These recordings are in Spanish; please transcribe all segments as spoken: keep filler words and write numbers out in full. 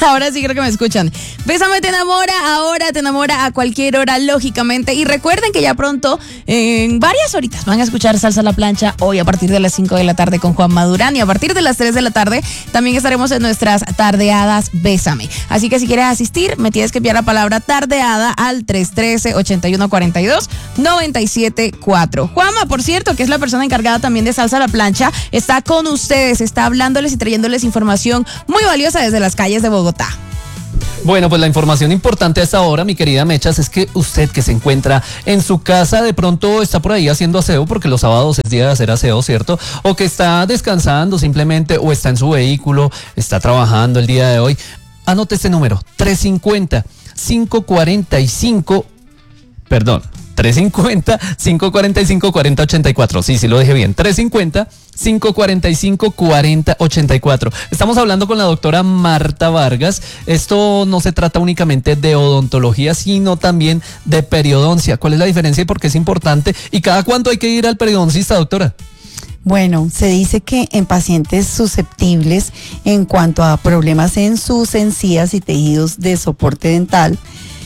Ahora sí creo que me escuchan. Bésame te enamora, ahora te enamora a cualquier hora, lógicamente. Y recuerden que ya pronto, en varias horitas, van a escuchar Salsa a la Plancha hoy a partir de las cinco de la tarde con Juan Madurán. Y a partir de las tres de la tarde también estaremos en nuestras tardeadas Bésame. Así que si quieres asistir, me tienes que enviar la palabra tardeada al tres uno tres, ocho uno cuatro dos, nueve siete cuatro. Juanma, por cierto, que es la persona encargada también de Salsa a la Plancha, está con ustedes, está hablándoles y trayéndoles información muy valiosa desde las calles de Bogotá. Bueno, pues la información importante a esta hora, mi querida Mechas, es que usted que se encuentra en su casa, de pronto está por ahí haciendo aseo, porque los sábados es día de hacer aseo, ¿cierto? O que está descansando simplemente, o está en su vehículo, está trabajando el día de hoy. Anote este número, tres cinco cero, cinco cuatro cinco, perdón, tres cinco cero, cinco cuatro cinco, cuatro cero ocho cuatro. Sí, sí lo dije bien. tres cinco cero, cinco cuatro cinco, cuatro cero ocho cuatro. Estamos hablando con la doctora Marta Vargas. Esto no se trata únicamente de odontología, sino también de periodoncia. ¿Cuál es la diferencia y por qué es importante? ¿Y cada cuánto hay que ir al periodoncista, doctora? Bueno, se dice que en pacientes susceptibles en cuanto a problemas en sus encías y tejidos de soporte dental,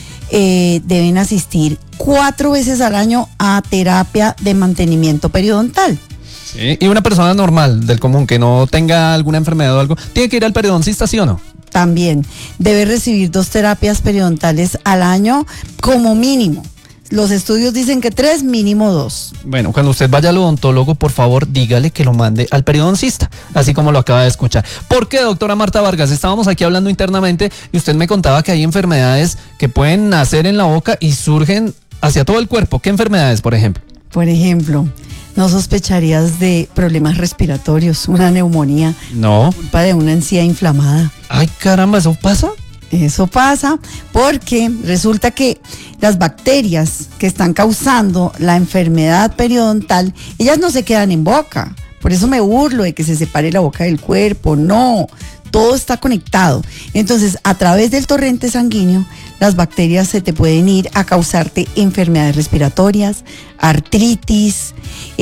Eh, deben asistir cuatro veces al año a terapia de mantenimiento periodontal. Sí, y una persona normal, del común, que no tenga alguna enfermedad o algo, ¿tiene que ir al periodoncista, sí o no? También debe recibir dos terapias periodontales al año como mínimo. Los estudios dicen que tres, mínimo dos. Bueno, cuando usted vaya al odontólogo, por favor, dígale que lo mande al periodoncista, así como lo acaba de escuchar. ¿Por qué, doctora Marta Vargas? Estábamos aquí hablando internamente y usted me contaba que hay enfermedades que pueden nacer en la boca y surgen hacia todo el cuerpo. ¿Qué enfermedades, por ejemplo? Por ejemplo, ¿no sospecharías de problemas respiratorios, una neumonía? No. Culpa de una encía inflamada. Ay, caramba, ¿eso pasa? Eso pasa porque resulta que las bacterias que están causando la enfermedad periodontal, ellas no se quedan en boca. Por eso me burlo de que se separe la boca del cuerpo. No, todo está conectado. Entonces, a través del torrente sanguíneo, las bacterias se te pueden ir a causarte enfermedades respiratorias, artritis.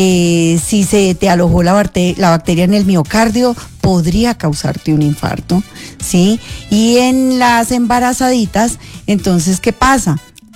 Eh, si se te alojó la bacteria, la bacteria en el miocardio, podría causarte un infarto, ¿sí? Y en las embarazaditas, entonces, ¿qué pasa?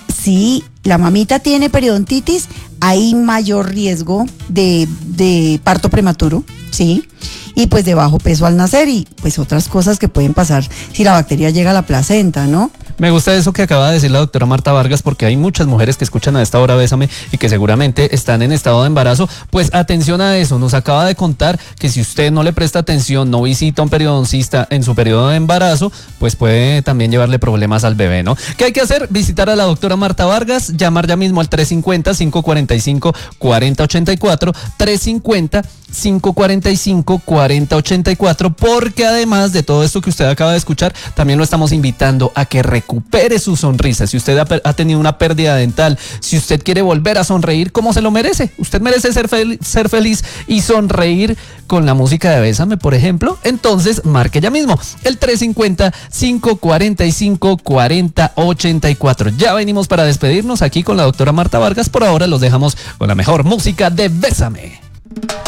Si la mamita tiene periodontitis, hay mayor riesgo de, de parto prematuro, ¿sí? Y pues de bajo peso al nacer y pues otras cosas que pueden pasar si la bacteria llega a la placenta, ¿no? Me gusta eso que acaba de decir la doctora Marta Vargas, porque hay muchas mujeres que escuchan a esta hora Bésame y que seguramente están en estado de embarazo. Pues atención a eso, nos acaba de contar que si usted no le presta atención, no visita a un periodoncista en su periodo de embarazo, pues puede también llevarle problemas al bebé, ¿no? ¿Qué hay que hacer? Visitar a la doctora Marta Vargas, llamar ya mismo al tres cinco cero, cinco cuatro cinco, cuatro cero ocho cuatro, tres cinco cero, cinco cuatro cinco, cuatro cero ocho cuatro, porque además de todo esto que usted acaba de escuchar, también lo estamos invitando a que recupere su sonrisa. Si usted ha, ha tenido una pérdida dental, si usted quiere volver a sonreír como se lo merece, usted merece ser, fel- ser feliz y sonreír con la música de Bésame, por ejemplo, entonces marque ya mismo el tres cinco cero, cinco cuatro cinco, cuatro cero ocho cuatro. Ya venimos para despedirnos aquí con la doctora Marta Vargas. Por ahora los dejamos con la mejor música de Bésame.